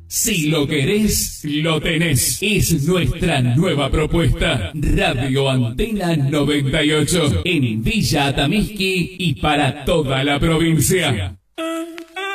Si lo querés, lo tenés. Es nuestra nueva propuesta. Radio Antena 98 en Villa Atamisqui y para toda la provincia.